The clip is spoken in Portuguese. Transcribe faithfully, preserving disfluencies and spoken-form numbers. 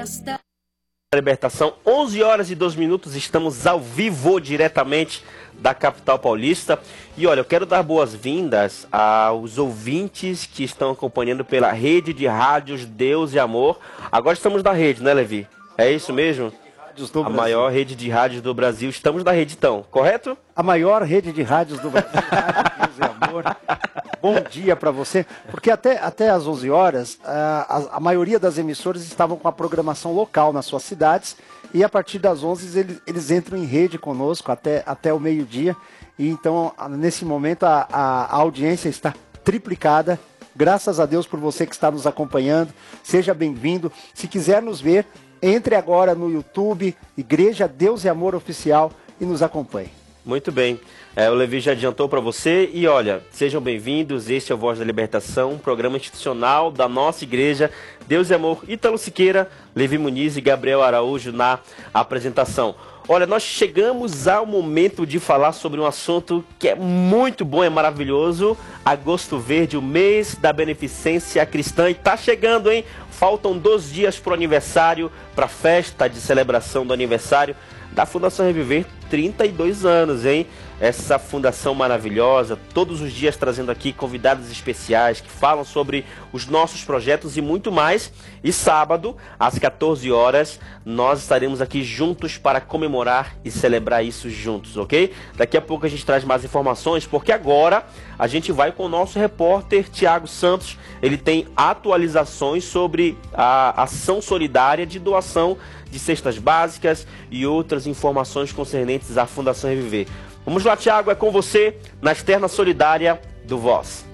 Esta Libertação, onze horas e dois minutos, estamos ao vivo diretamente da capital paulista. E olha, eu quero dar boas-vindas aos ouvintes que estão acompanhando pela rede de rádios Deus e Amor. Agora estamos na rede, né, Levi? É isso mesmo? A maior rede de rádios do Brasil. Estamos na rede, então, correto? A maior rede de rádios do Brasil, Rádio Deus e Amor. Bom dia para você, porque até, até às onze horas, a, a, a maioria das emissoras estavam com a programação local nas suas cidades, e a partir das onze eles, eles entram em rede conosco até, até o meio-dia, e então, nesse momento, a, a, a audiência está triplicada. Graças a Deus por você que está nos acompanhando, seja bem-vindo. Se quiser nos ver, entre agora no YouTube, Igreja Deus e Amor Oficial, e nos acompanhe. Muito bem, é, o Levi já adiantou para você e olha, sejam bem-vindos, este é o Voz da Libertação, um programa institucional da nossa igreja, Deus e Amor, Ítalo Siqueira, Levi Muniz e Gabriel Araújo na apresentação. Olha, nós chegamos ao momento de falar sobre um assunto que é muito bom, é maravilhoso, Agosto Verde, o mês da beneficência cristã, e tá chegando, hein? Faltam dois dias para o aniversário, para a festa de celebração do aniversário da Fundação Reviver, trinta e dois anos, hein? Essa fundação maravilhosa, todos os dias trazendo aqui convidados especiais que falam sobre os nossos projetos e muito mais. E sábado, às quatorze horas, nós estaremos aqui juntos para comemorar e celebrar isso juntos, ok? Daqui a pouco a gente traz mais informações, porque agora a gente vai com o nosso repórter Tiago Santos. Ele tem atualizações sobre a ação solidária de doação de cestas básicas e outras informações concernentes à Fundação Reviver. Vamos lá, Tiago, é com você na externa solidária do Voz.